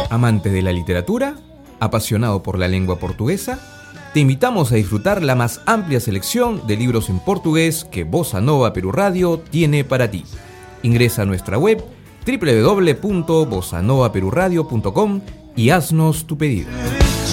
Amante de la literatura, apasionado por la lengua portuguesa, te invitamos a disfrutar la más amplia selección de libros en portugués que Bossa Nova Perú Radio tiene para ti. Ingresa a nuestra web www.bossanovaperuradio.com y haznos tu pedido.